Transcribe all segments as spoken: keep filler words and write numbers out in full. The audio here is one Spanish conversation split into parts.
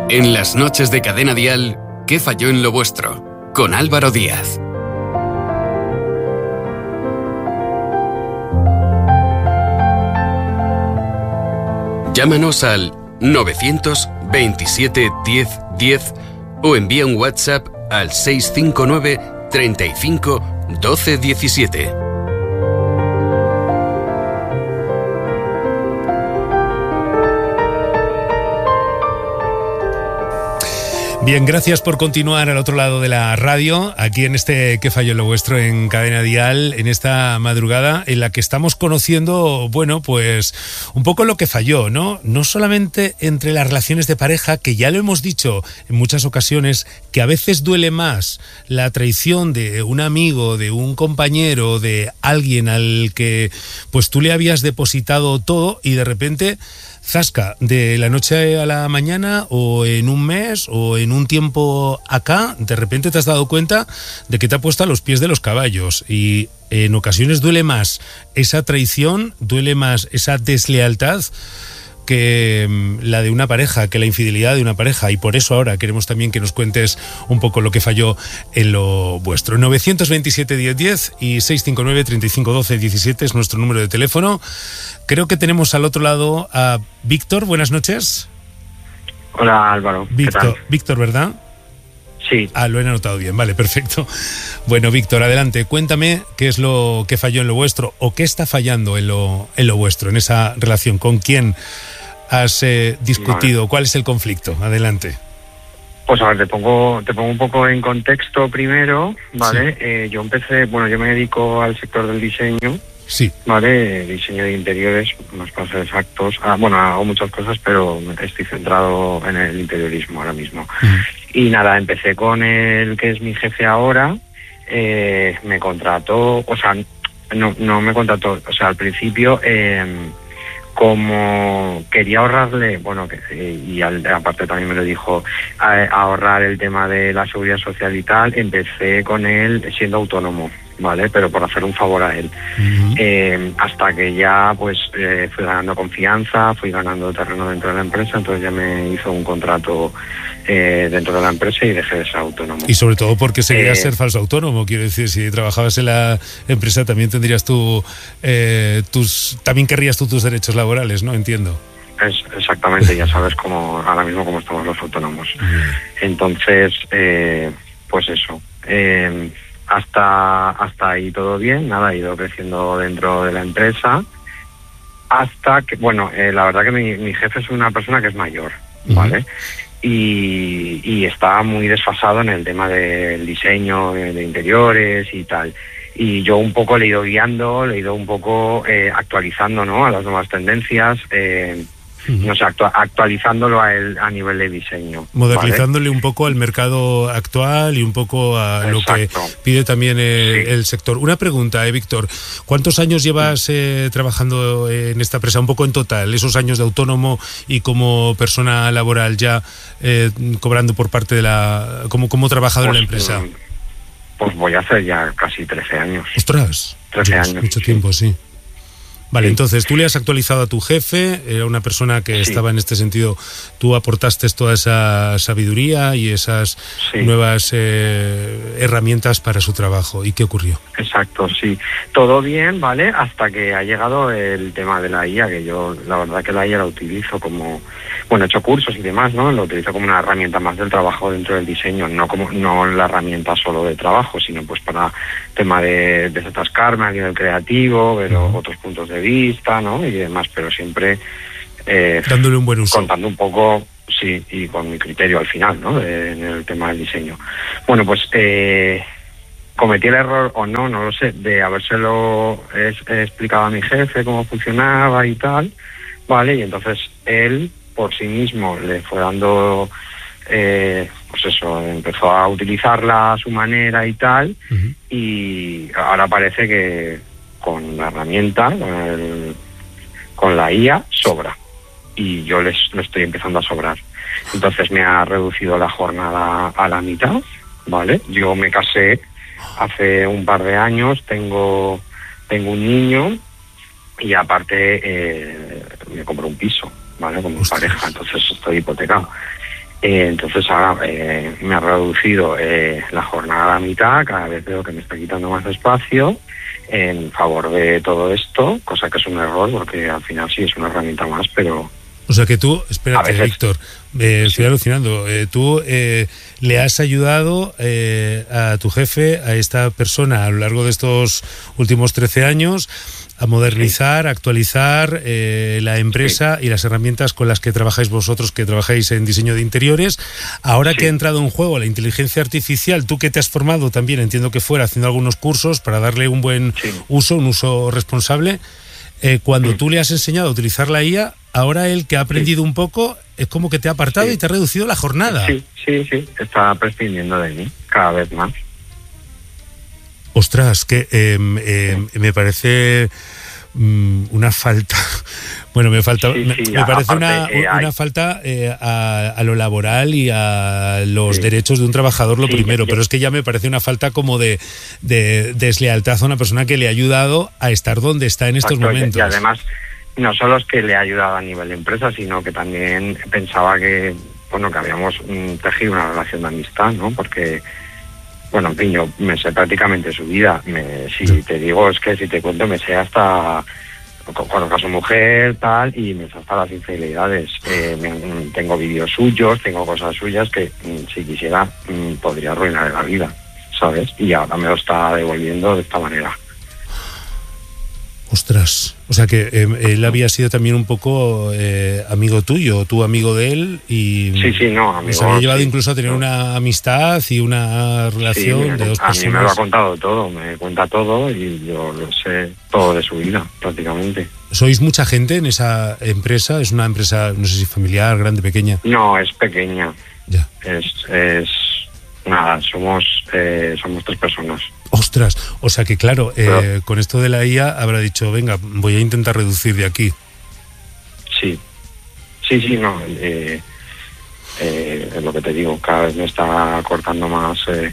En las noches de Cadena Dial, ¿qué falló en lo vuestro? Con Álvaro Díaz. Llámanos al novecientos veintisiete diez diez o envía un WhatsApp al seis cinco nueve treinta y cinco doce diecisiete. Bien, gracias por continuar al otro lado de la radio, aquí en este ¿Qué falló en lo vuestro? En Cadena Dial, en esta madrugada en la que estamos conociendo, bueno, pues un poco lo que falló, ¿no? No solamente entre las relaciones de pareja, que ya lo hemos dicho en muchas ocasiones, que a veces duele más la traición de un amigo, de un compañero, de alguien al que pues tú le habías depositado todo y de repente... zasca, de la noche a la mañana o en un mes o en un tiempo acá, de repente te has dado cuenta de que te ha puesto a los pies de los caballos y en ocasiones duele más esa traición, duele más esa deslealtad que la de una pareja, que la infidelidad de una pareja, y por eso ahora queremos también que nos cuentes un poco lo que falló en lo vuestro. novecientos veintisiete diez diez y seiscientos cincuenta y nueve treinta y cinco doce diecisiete es nuestro número de teléfono. Creo que tenemos al otro lado a Víctor. Buenas noches. Hola, Álvaro. Víctor, ¿Qué tal? Víctor, ¿verdad? Sí. Ah, lo he anotado bien, vale, perfecto. Bueno, Víctor, adelante, cuéntame qué es lo que falló en lo vuestro o qué está fallando en lo, en lo vuestro, en esa relación. ¿Con quién has eh, discutido? Vale. ¿Cuál es el conflicto? Adelante. Pues a ver, te pongo, te pongo un poco en contexto primero, ¿vale? Sí. Eh, yo empecé, bueno, yo me dedico al sector del diseño. Sí. Vale, diseño de interiores, más para ser exactos. Ah, bueno, hago muchas cosas, pero estoy centrado en el interiorismo ahora mismo. Mm. Y nada, empecé con el que es mi jefe ahora, eh, me contrató, o sea, no, no me contrató, o sea, al principio, eh, como quería ahorrarle, bueno, que, y al, aparte también me lo dijo, a, a ahorrar el tema de la seguridad social y tal, empecé con él siendo autónomo. Vale, pero por hacer un favor a él. Uh-huh. Eh, hasta que ya pues eh, fui ganando confianza, fui ganando terreno dentro de la empresa, entonces ya me hizo un contrato eh, dentro de la empresa y dejé de ser autónomo. Y sobre todo porque seguías eh, ser falso autónomo, quiero decir, si trabajabas en la empresa también tendrías tú, eh, tus, también querrías tú tus derechos laborales, ¿no? Entiendo. Es, exactamente, ya sabes cómo, ahora mismo cómo estamos los autónomos. Uh-huh. Entonces, eh, pues eso. Eh, Hasta hasta ahí todo bien, nada, he ido creciendo dentro de la empresa, hasta que, bueno, eh, la verdad que mi, mi jefe es una persona que es mayor, ¿vale? Uh-huh. Y, y está muy desfasado en el tema del diseño de interiores y tal. Y yo un poco le he ido guiando, le he ido un poco eh, actualizando, ¿no?, a las nuevas tendencias, eh, no sé, actu- actualizándolo a, el, a nivel de diseño. Modernizándole, ¿vale?, un poco al Mm. mercado actual y un poco a Exacto. lo que pide también el, sí. el sector. Una pregunta, eh, Víctor. ¿Cuántos años llevas eh, trabajando en esta empresa? Un poco en total, esos años de autónomo y como persona laboral ya eh, cobrando por parte de la... como, como trabajador pues, en la empresa. Pues voy a hacer ya casi trece años. ¡Ostras! trece Dios, años. Mucho sí. tiempo, sí. Vale, sí. Entonces tú le has actualizado a tu jefe, era una persona que sí. estaba en este sentido, tú aportaste toda esa sabiduría y esas sí. nuevas eh, herramientas para su trabajo. ¿Y qué ocurrió? Exacto, sí. Todo bien, ¿vale? Hasta que ha llegado el tema de la I A, que yo la verdad que la I A la utilizo como, bueno, he hecho cursos y demás, ¿no? Lo utilizo como una herramienta más del trabajo dentro del diseño, no como no la herramienta solo de trabajo, sino pues para tema de desatascarme a nivel creativo, ver uh-huh. otros puntos de vista, ¿no?, y demás, pero siempre eh, dándole un buen uso, contando un poco, sí, y con mi criterio al final, ¿no?, de, en el tema del diseño. Bueno, pues eh, cometí el error, o no, no lo sé, de habérselo es, explicado a mi jefe cómo funcionaba y tal, ¿vale? Y entonces él, por sí mismo, le fue dando, eh, pues eso, empezó a utilizarla a su manera y tal, uh-huh. y ahora parece que con la herramienta, con, el, con la I A, sobra. Y yo les lo estoy empezando a sobrar. Entonces me ha reducido la jornada a la mitad, ¿vale? Yo me casé hace un par de años, tengo tengo un niño y aparte eh, me compré un piso, ¿vale?, con mi pareja, entonces estoy hipotecado. Eh, entonces ahora eh, me ha reducido eh, la jornada a la mitad, cada vez veo que me está quitando más espacio en favor de todo esto, cosa que es un error porque al final sí es una herramienta más, pero... O sea que tú, espérate, veces, Víctor, eh, sí. estoy alucinando, eh, tú eh, le has ayudado eh, a tu jefe, a esta persona a lo largo de estos últimos trece años, a modernizar, sí. actualizar eh, la empresa sí. y las herramientas con las que trabajáis vosotros, que trabajáis en diseño de interiores. Ahora sí. que ha entrado en juego la inteligencia artificial, tú que te has formado también, entiendo que fuera haciendo algunos cursos para darle un buen sí. uso, un uso responsable, eh, cuando sí. tú le has enseñado a utilizar la I A, ahora él que ha aprendido sí. un poco, es como que te ha apartado sí. y te ha reducido la jornada. Sí, sí, sí, está prescindiendo de mí cada vez más. Ostras, que eh, eh, me parece um, una falta. Bueno, me falta, sí, sí, me, me parece aparte, una, eh, una falta eh, a, a lo laboral y a los sí. derechos de un trabajador, lo sí, primero, sí. pero es que ya me parece una falta como de, de deslealtad a una persona que le ha ayudado a estar donde está en estos Exacto, momentos. Y además, no solo es que le ha ayudado a nivel de empresa, sino que también pensaba que, bueno, que habíamos um, tejido una relación de amistad, ¿no? Porque... Bueno, en fin, yo me sé prácticamente su vida. Me, si sí. te digo, es que si te cuento, me sé hasta conozco a su mujer, tal, y me sé hasta las infidelidades. Eh, me, tengo vídeos suyos, tengo cosas suyas que si quisiera podría arruinar la vida, ¿sabes? Y ahora me lo está devolviendo de esta manera. Ostras, o sea que eh, él había sido también un poco eh, amigo tuyo, tú amigo de él, y sí, sí, no, amigo, nos había llevado sí, incluso a tener no. una amistad y una relación sí, me, de dos a personas. A mí me lo ha contado todo, me cuenta todo y yo lo sé todo de su vida, prácticamente. ¿Sois mucha gente en esa empresa? ¿Es una empresa, no sé si familiar, grande, pequeña? No, es pequeña. Ya. Es, es nada, somos, eh, somos tres personas. Ostras, o sea que claro, eh, con esto de la I A habrá dicho, venga, voy a intentar reducir de aquí. Sí, sí, sí, no, eh, eh, es lo que te digo, cada vez me está cortando más, eh,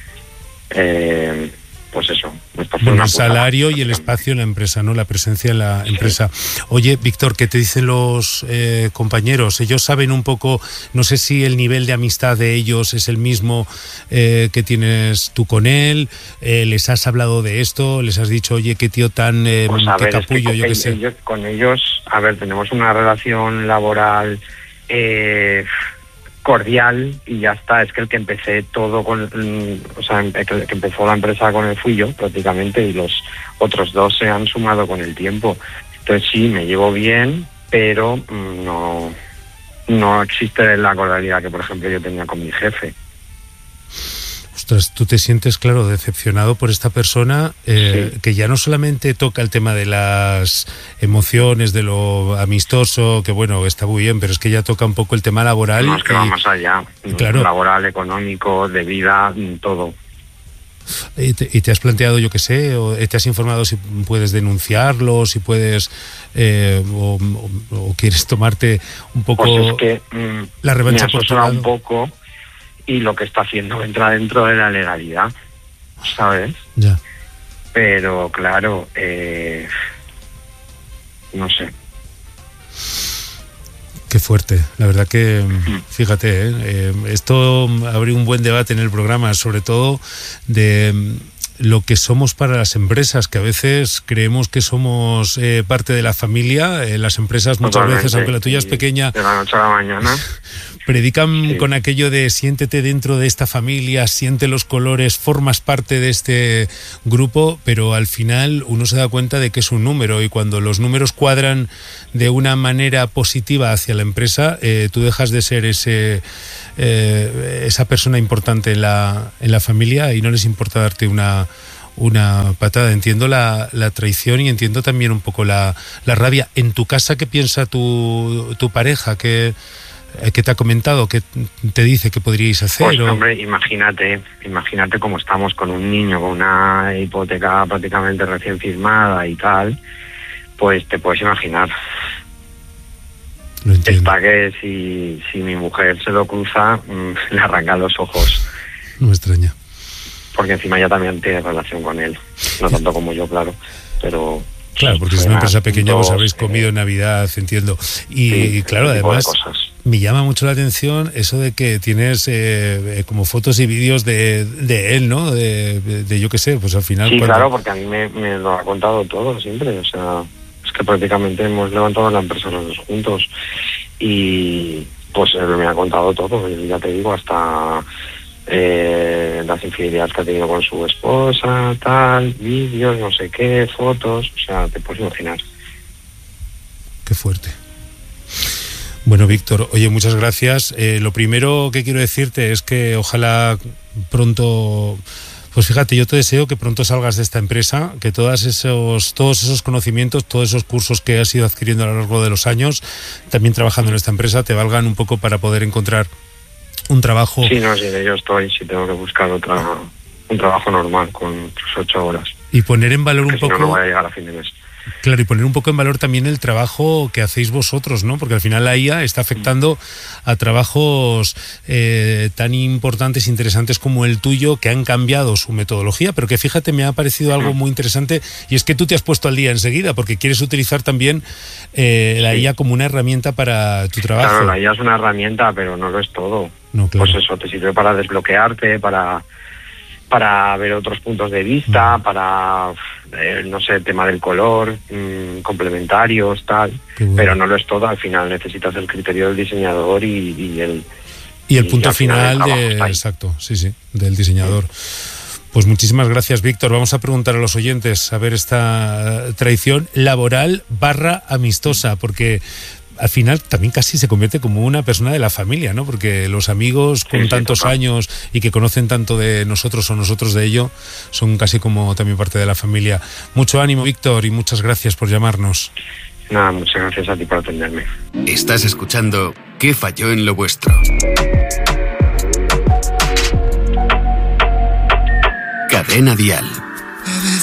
eh, pues eso. Me está bueno, el salario y el espacio en la empresa, ¿no? La presencia en la sí. empresa. Oye, Víctor, ¿qué te dicen los eh, compañeros? Ellos saben un poco, no sé si el nivel de amistad de ellos es el mismo eh, que tienes tú con él. Eh, ¿Les has hablado de esto? ¿Les has dicho, oye, qué tío tan eh, pues a qué ver, capullo, es que yo qué sé? Ellos, con ellos, a ver, tenemos una relación laboral eh, cordial y ya está. Es que el que empecé todo con, o sea, el que empezó la empresa con él fui yo prácticamente, y los otros dos se han sumado con el tiempo. Entonces sí, me llevo bien, pero no, no existe la cordialidad que, por ejemplo, yo tenía con mi jefe. Ostras, tú te sientes, claro, decepcionado por esta persona eh, sí. que ya no solamente toca el tema de las emociones, de lo amistoso, que bueno, está muy bien, pero es que ya toca un poco el tema laboral. No, es que y, va más allá. Claro. Laboral, económico, de vida, todo. ¿Y te, y te has planteado, yo qué sé, o te has informado si puedes denunciarlo, si puedes, eh, o, o, o quieres tomarte un poco pues es que, mm, la revancha por tu lado? un poco. Y lo que está haciendo entra dentro de la legalidad, ¿sabes? Ya. Pero claro, eh, no sé. Qué fuerte, la verdad que, fíjate, ¿eh? Eh, esto abrió un buen debate en el programa, sobre todo de lo que somos para las empresas, que a veces creemos que somos eh, parte de la familia. Eh, las empresas muchas Totalmente. veces, aunque la tuya es pequeña, de la noche a la mañana predican sí. con aquello de siéntete dentro de esta familia, siente los colores, formas parte de este grupo, pero al final uno se da cuenta de que es un número, y cuando los números cuadran de una manera positiva hacia la empresa, eh, tú dejas de ser ese eh, esa persona importante en la, en la familia, y no les importa darte una una patada. Entiendo la, la traición y entiendo también un poco la, la rabia. En tu casa, ¿qué piensa tu, tu pareja? ¿Qué ¿Qué te ha comentado? ¿Qué te dice que podríais hacer? Pues o... hombre, imagínate, imagínate cómo estamos con un niño, con una hipoteca prácticamente recién firmada y tal, pues te puedes imaginar. Lo entiendo. Está que si, si mi mujer se lo cruza, mmm, le arrancan los ojos. No me extraña. Porque encima ella también tiene relación con él, no tanto como yo, claro, pero... Claro, porque es una empresa pequeña, vos habéis comido en Navidad, entiendo. Y sí, claro, además, me llama mucho la atención eso de que tienes eh, como fotos y vídeos de, de él, ¿no? De, de, de yo qué sé, pues al final... Sí, cuando... claro, porque a mí me, me lo ha contado todo siempre, o sea, es que prácticamente hemos levantado la empresa los dos juntos y pues él me ha contado todo, y ya te digo, hasta eh, las infidelidades que ha tenido con su esposa, tal, vídeos, no sé qué, fotos, o sea, te puedes imaginar. Qué fuerte. Bueno, Víctor, oye, muchas gracias. Eh, lo primero que quiero decirte es que ojalá pronto, pues fíjate, yo te deseo que pronto salgas de esta empresa, que todos esos, todos esos conocimientos, todos esos cursos que has ido adquiriendo a lo largo de los años, también trabajando en esta empresa, te valgan un poco para poder encontrar un trabajo. Sí, no, sí, de ello estoy, sí tengo que buscar otra, un trabajo normal con sus ocho horas. Y poner en valor un poco... Si no, no voy a llegar a fin de mes. Claro, y poner un poco en valor también el trabajo que hacéis vosotros, ¿no? Porque al final la I A está afectando a trabajos eh, tan importantes, interesantes como el tuyo, que han cambiado su metodología, pero que fíjate, me ha parecido algo muy interesante, y es que tú te has puesto al día enseguida, porque quieres utilizar también eh, la sí. I A como una herramienta para tu trabajo. Claro, la I A es una herramienta, pero no lo es todo. No, claro. Pues eso, te sirve para desbloquearte, para... para ver otros puntos de vista, mm. para, eh, no sé, el tema del color, mmm, complementarios, tal, bueno. Pero no lo es todo, al final necesitas el criterio del diseñador y, y el... Y el y punto final, final de... Exacto, sí, sí, del diseñador. Sí. Pues muchísimas gracias, Víctor. Vamos a preguntar a los oyentes a ver esta tradición laboral barra amistosa, porque... al final también casi se convierte como una persona de la familia, ¿no? Porque los amigos con sí, tantos sí, años y que conocen tanto de nosotros o nosotros de ello, son casi como también parte de la familia. Mucho ánimo, Víctor, y muchas gracias por llamarnos. Nada, muchas gracias a ti por atenderme. Estás escuchando ¿Qué falló en lo vuestro? Cadena Dial.